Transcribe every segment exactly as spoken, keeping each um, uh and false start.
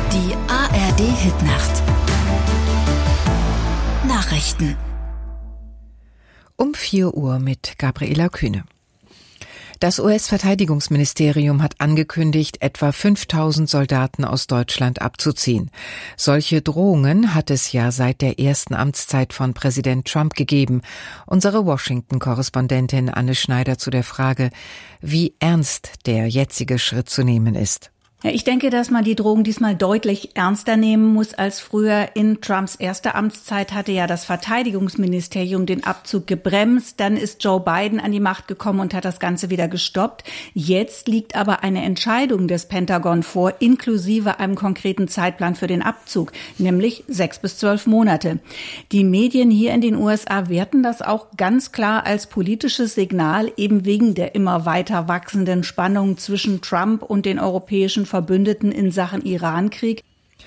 Die A R D-Hitnacht. Nachrichten. Um vier Uhr mit Gabriela Kühne. Das U S-Verteidigungsministerium hat angekündigt, etwa fünftausend Soldaten aus Deutschland abzuziehen. Solche Drohungen hat es ja seit der ersten Amtszeit von Präsident Trump gegeben. Unsere Washington-Korrespondentin Anne Schneider zu der Frage, wie ernst der jetzige Schritt zu nehmen ist. Ja, ich denke, dass man die Drohung diesmal deutlich ernster nehmen muss als früher. In Trumps erster Amtszeit hatte ja das Verteidigungsministerium den Abzug gebremst. Dann ist Joe Biden an die Macht gekommen und hat das Ganze wieder gestoppt. Jetzt liegt aber eine Entscheidung des Pentagon vor, inklusive einem konkreten Zeitplan für den Abzug, nämlich sechs bis zwölf Monate. Die Medien hier in den U S A werten das auch ganz klar als politisches Signal, eben wegen der immer weiter wachsenden Spannung zwischen Trump und den europäischen Verbündeten in Sachen Irankrieg.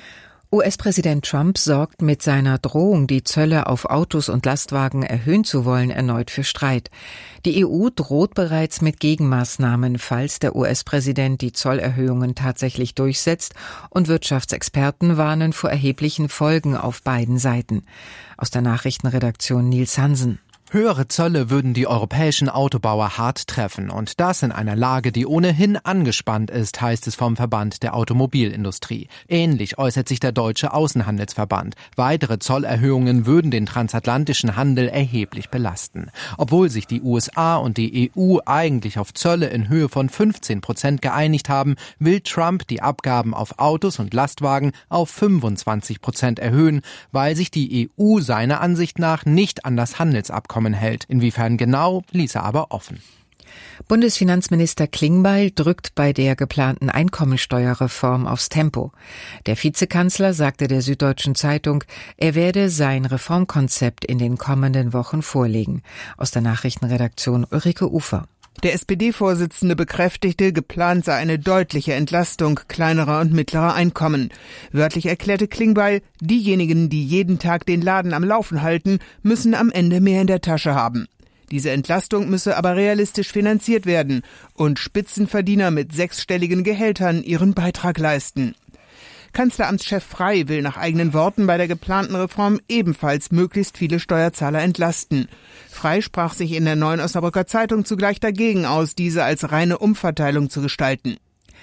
U S-Präsident Trump sorgt mit seiner Drohung, die Zölle auf Autos und Lastwagen erhöhen zu wollen, erneut für Streit. Die E U droht bereits mit Gegenmaßnahmen, falls der U S-Präsident die Zollerhöhungen tatsächlich durchsetzt, und Wirtschaftsexperten warnen vor erheblichen Folgen auf beiden Seiten. Aus der Nachrichtenredaktion Nils Hansen. Höhere Zölle würden die europäischen Autobauer hart treffen, und das in einer Lage, die ohnehin angespannt ist, heißt es vom Verband der Automobilindustrie. Ähnlich äußert sich der Deutsche Außenhandelsverband. Weitere Zollerhöhungen würden den transatlantischen Handel erheblich belasten. Obwohl sich die U S A und die E U eigentlich auf Zölle in Höhe von fünfzehn Prozent geeinigt haben, will Trump die Abgaben auf Autos und Lastwagen auf fünfundzwanzig Prozent erhöhen, weil sich die E U seiner Ansicht nach nicht an das Handelsabkommen hält. Inwiefern genau, ließ er aber offen. Bundesfinanzminister Klingbeil drückt bei der geplanten Einkommensteuerreform aufs Tempo. Der Vizekanzler sagte der Süddeutschen Zeitung, er werde sein Reformkonzept in den kommenden Wochen vorlegen. Aus der Nachrichtenredaktion Ulrike Ufer. Der S P D-Vorsitzende bekräftigte, geplant sei eine deutliche Entlastung kleinerer und mittlerer Einkommen. Wörtlich erklärte Klingbeil, diejenigen, die jeden Tag den Laden am Laufen halten, müssen am Ende mehr in der Tasche haben. Diese Entlastung müsse aber realistisch finanziert werden und Spitzenverdiener mit sechsstelligen Gehältern ihren Beitrag leisten. Kanzleramtschef Frey will nach eigenen Worten bei der geplanten Reform ebenfalls möglichst viele Steuerzahler entlasten. Frey sprach sich in der Neuen Osnabrücker Zeitung zugleich dagegen aus, diese als reine Umverteilung zu gestalten.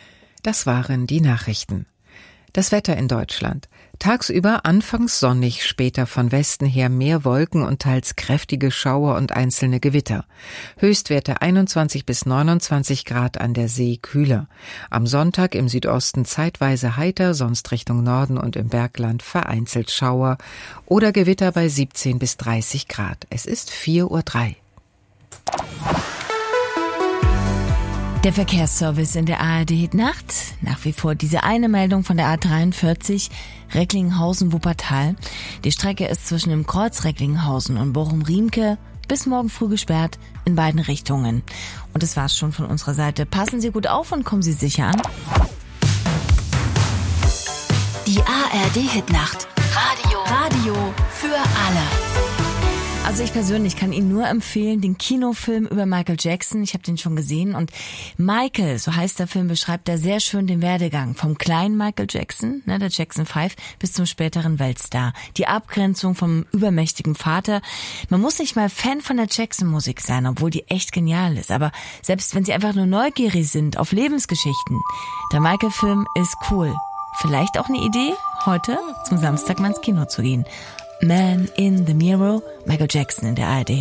Das waren die Nachrichten. Das Wetter in Deutschland. Tagsüber anfangs sonnig, später von Westen her mehr Wolken und teils kräftige Schauer und einzelne Gewitter. Höchstwerte einundzwanzig bis neunundzwanzig Grad, an der See kühler. Am Sonntag im Südosten zeitweise heiter, sonst Richtung Norden und im Bergland vereinzelt Schauer oder Gewitter bei siebzehn bis dreißig Grad. Es ist vier Uhr drei. Der Verkehrsservice in der A R D-Hitnacht. Nach wie vor diese eine Meldung von der A dreiundvierzig Recklinghausen-Wuppertal. Die Strecke ist zwischen dem Kreuz Recklinghausen und Bochum-Riemke bis morgen früh gesperrt in beiden Richtungen. Und das war's schon von unserer Seite. Passen Sie gut auf und kommen Sie sicher an. Die A R D-Hitnacht. Radio. Radio für alle. Also ich persönlich kann Ihnen nur empfehlen, den Kinofilm über Michael Jackson. Ich habe den schon gesehen, und Michael, so heißt der Film, beschreibt da sehr schön den Werdegang vom kleinen Michael Jackson, ne, der Jackson fünf, bis zum späteren Weltstar. Die Abgrenzung vom übermächtigen Vater. Man muss nicht mal Fan von der Jackson-Musik sein, obwohl die echt genial ist. Aber selbst wenn Sie einfach nur neugierig sind auf Lebensgeschichten, der Michael-Film ist cool. Vielleicht auch eine Idee, heute zum Samstag mal ins Kino zu gehen. Man in the Mirror, Michael Jackson in der A R D.